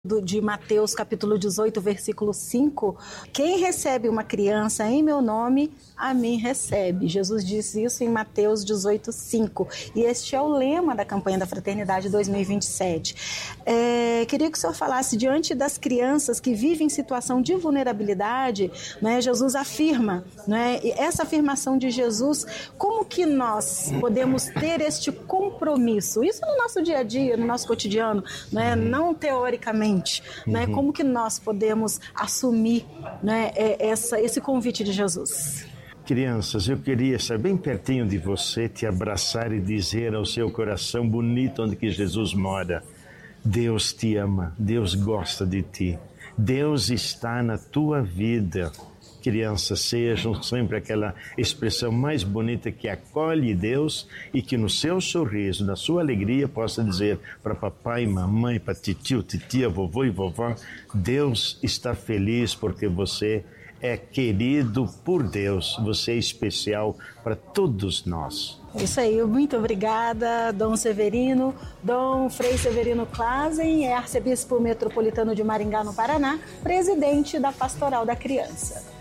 de Mateus capítulo 18, versículo 5, quem recebe uma criança em meu nome, a mim recebe. Jesus diz isso em Mateus 18, 5. E este é o lema da campanha da Fraternidade 2027. Queria que o senhor falasse, diante das crianças que vivem em situação de vulnerabilidade, né, Jesus afirma, né, e essa afirmação de Jesus, como que nós podemos ter este compromisso? Isso no nosso dia a dia, no nosso cotidiano, né, não teoricamente. Né? Como que nós podemos assumir, né, esse convite de Jesus? Crianças, eu queria estar bem pertinho de você, te abraçar e dizer ao seu coração bonito onde que Jesus mora: Deus te ama, Deus gosta de ti, Deus está na tua vida. Crianças, sejam sempre aquela expressão mais bonita que acolhe Deus e que no seu sorriso, na sua alegria, possa dizer para papai, mamãe, para titio, titia, vovô e vovó: Deus está feliz porque você é querido por Deus, você é especial para todos nós. Isso aí, muito obrigada, Dom Severino. Dom Frei Severino Clasen é arcebispo metropolitano de Maringá, no Paraná, presidente da Pastoral da Criança.